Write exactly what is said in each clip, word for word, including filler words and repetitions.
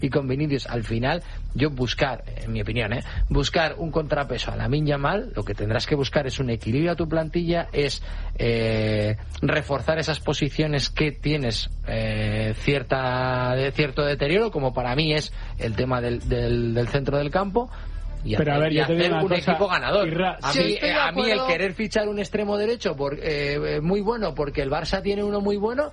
y con Vinicius. Al final, yo buscar, en mi opinión, ¿eh? buscar un contrapeso a Lamine Yamal, lo que tendrás que buscar es un equilibrio a tu plantilla, es eh, reforzar esas posiciones que tienes eh, cierta de cierto deterioro, como para mí es el tema del, del, del centro del campo. Y pero hacer, a ver, y yo te hacer digo una un cosa, equipo ganador. Irra, a, sí, mí, eh, a mí el querer fichar un extremo derecho por, eh, muy bueno porque el Barça tiene uno muy bueno,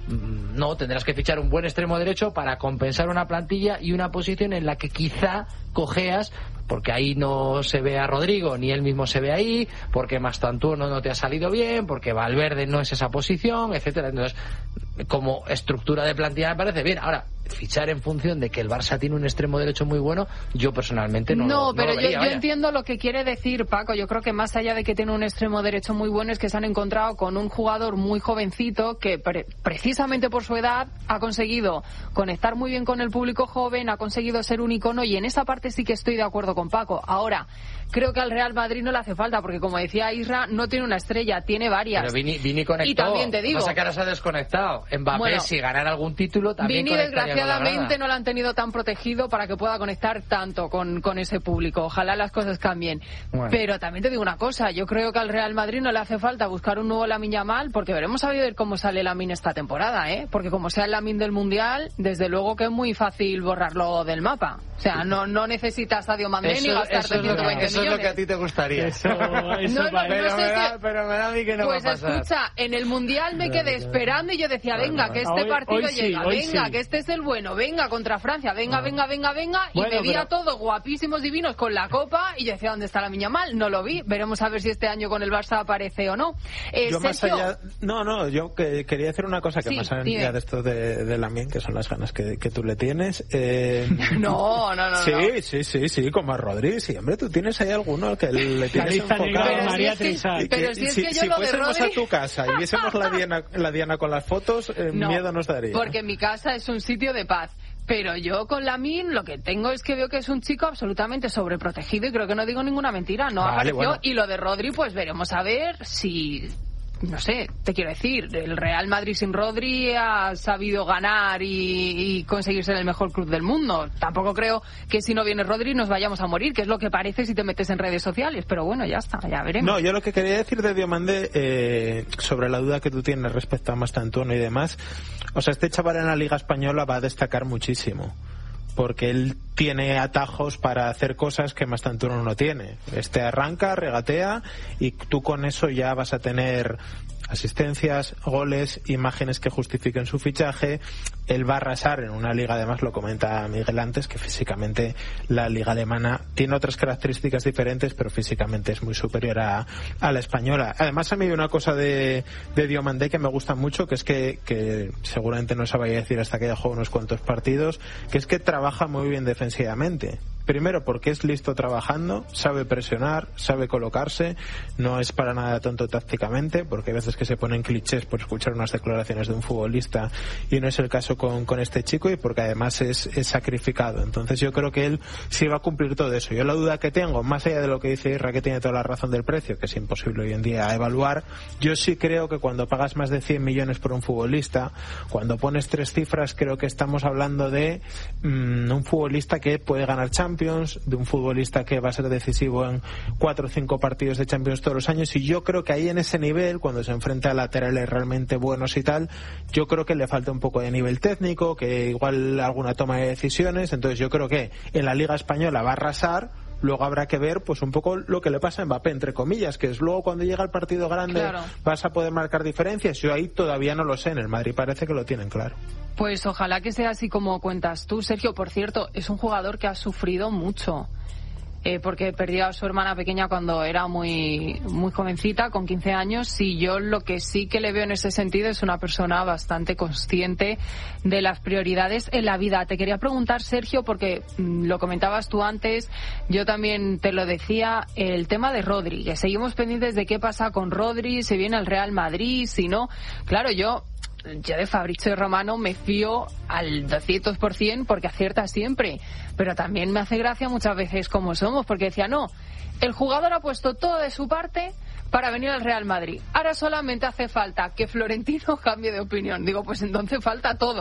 no, tendrás que fichar un buen extremo derecho para compensar una plantilla y una posición en la que quizá cojeas, porque ahí no se ve a Rodrigo ni él mismo se ve ahí, porque Mastantuono no te ha salido bien, porque Valverde no es esa posición, etcétera. Entonces, como estructura de plantilla me parece bien. Ahora, fichar en función de que el Barça tiene un extremo derecho muy bueno, yo personalmente no, no, no pero lo vería, yo, yo entiendo lo que quiere decir Paco. Yo creo que más allá de que tiene un extremo derecho muy bueno, es que se han encontrado con un jugador muy jovencito que pre- precisamente por su edad ha conseguido conectar muy bien con el público joven, ha conseguido ser un icono, y en esa parte sí que estoy de acuerdo con Paco. Ahora, creo que al Real Madrid no le hace falta, porque como decía Isra, no tiene una estrella, tiene varias. Pero Vini, Vini conectó. Y también te digo, pasa que ahora se ha desconectado. Mbappé, bueno, si ganara algún título, también Vini desgraciadamente no lo han tenido tan protegido para que pueda conectar tanto con, con ese público. Ojalá las cosas cambien. Bueno. Pero también te digo una cosa, yo creo que al Real Madrid no le hace falta buscar un nuevo Lamine Yamal, porque veremos a ver cómo sale Lamine esta temporada, ¿eh? Porque como sea el Lamine del Mundial, desde luego que es muy fácil borrarlo del mapa. O sea, no, no necesitas a Sadio Mané ni gastarte ciento veinte eso millones. Eso es lo que a ti te gustaría. Eso, eso no, no, pero, no sé me da, que... pero me da a mí que no pues va a pasar. Escucha, en el Mundial me quedé esperando y yo decía, venga, que este hoy, partido hoy sí, llega, venga, sí. que este es el bueno, venga, contra Francia, venga, ah. venga, venga, venga, y bueno, me vi pero... a todos guapísimos, divinos, con la copa, y yo decía, ¿dónde está Lamine Yamal? No lo vi, veremos a ver si este año con el Barça aparece o no. Eh, yo Sergio... más allá... No, no, yo que quería decir una cosa que sí, más allá dime. de esto de, de Lamine, que son las ganas que, que tú le tienes. Eh... no, no, no. Sí, no. sí, sí, sí, como a Rodri, sí, hombre, tú tienes ahí alguno que le tienes enfocado. Pero María si es que, pero si, es si, que yo si lo fuésemos de Rodri... a tu casa y viésemos la Diana, la Diana con las fotos, eh, no, miedo nos daría. Porque mi casa es un sitio de paz. Pero yo con Lamine lo que tengo es que veo que es un chico absolutamente sobreprotegido y creo que no digo ninguna mentira. No vale, apareció. Bueno. Y lo de Rodri, pues veremos a ver si... No sé, te quiero decir, el Real Madrid sin Rodri ha sabido ganar y, y conseguir ser el mejor club del mundo. Tampoco creo que si no viene Rodri nos vayamos a morir, que es lo que parece si te metes en redes sociales. Pero bueno, ya está, ya veremos. No, yo lo que quería decir de Diomande, eh, sobre la duda que tú tienes respecto a Mastantuono y demás, o sea, este chaval en la Liga Española va a destacar muchísimo, porque él tiene atajos para hacer cosas que Mastantuono no tiene. Este arranca, regatea, y tú con eso ya vas a tener asistencias, goles, imágenes que justifiquen su fichaje. Él va a arrasar en una liga, además lo comenta Miguel antes, que físicamente la liga alemana tiene otras características diferentes, pero físicamente es muy superior a, a la española. Además, a mí hay una cosa de, de Diomande que me gusta mucho, que es que, que seguramente no se vaya a decir hasta que haya jugado unos cuantos partidos, que es que trabaja muy bien defensivamente. Primero porque es listo trabajando, sabe presionar, sabe colocarse, no es para nada tonto tácticamente, porque hay veces que se ponen clichés por escuchar unas declaraciones de un futbolista y no es el caso con, con este chico, y porque además es, es sacrificado. Entonces yo creo que él sí va a cumplir todo eso. Yo la duda que tengo, más allá de lo que dice Irra, que tiene toda la razón del precio, que es imposible hoy en día evaluar, yo sí creo que cuando pagas más de cien millones por un futbolista, cuando pones tres cifras, creo que estamos hablando de mmm, un futbolista que puede ganar Champions, de un futbolista que va a ser decisivo en cuatro o cinco partidos de Champions todos los años, y yo creo que ahí en ese nivel, cuando se enfrenta a laterales realmente buenos y tal, yo creo que le falta un poco de nivel técnico, que igual alguna toma de decisiones. Entonces yo creo que en la Liga Española va a arrasar. Luego habrá que ver pues un poco lo que le pasa a Mbappé, entre comillas, que es luego cuando llega el partido grande, claro, vas a poder marcar diferencias. Yo ahí todavía no lo sé, en el Madrid parece que lo tienen claro. Pues ojalá que sea así como cuentas tú, Sergio. Por cierto, es un jugador que ha sufrido mucho, eh, porque perdió a su hermana pequeña cuando era muy muy jovencita, con quince años, y yo lo que sí que le veo en ese sentido es una persona bastante consciente de las prioridades en la vida. Te quería preguntar, Sergio, porque mmm, lo comentabas tú antes, yo también te lo decía, el tema de Rodri, que seguimos pendientes de qué pasa con Rodri, si viene al Real Madrid, si no. Claro, yo Yo de Fabrizio Romano me fío al doscientos por ciento porque acierta siempre, pero también me hace gracia muchas veces como somos, porque decía, no, el jugador ha puesto todo de su parte para venir al Real Madrid, ahora solamente hace falta que Florentino cambie de opinión. Digo, pues entonces falta todo.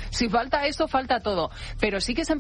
Si falta eso, falta todo. Pero sí que se